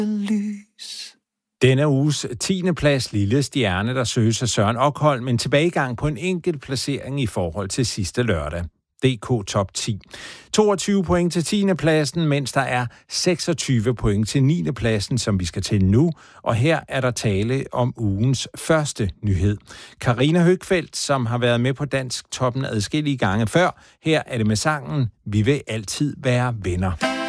lys. Denne uges 10. plads Lille Stjerne, der søges af Søren Okholm, men tilbagegang på en enkelt placering i forhold til sidste lørdag. DK Top 10. 22 point til 10. pladsen, mens der er 26 point til 9. pladsen, som vi skal til nu. Og her er der tale om ugens første nyhed. Karina Høgfeldt, som har været med på Dansk Toppen adskillige gange før. Her er det med sangen Vi vil altid være venner.